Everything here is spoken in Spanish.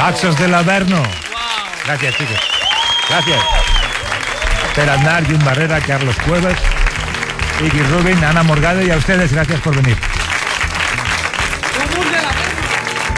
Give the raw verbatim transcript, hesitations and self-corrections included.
Axos del Averno. Wow. Gracias, chicos. Gracias. Per Aznar, Jun Barrera, Carlos Cuevas, Iggy Rubin, Ana Morgade y a ustedes, gracias por venir.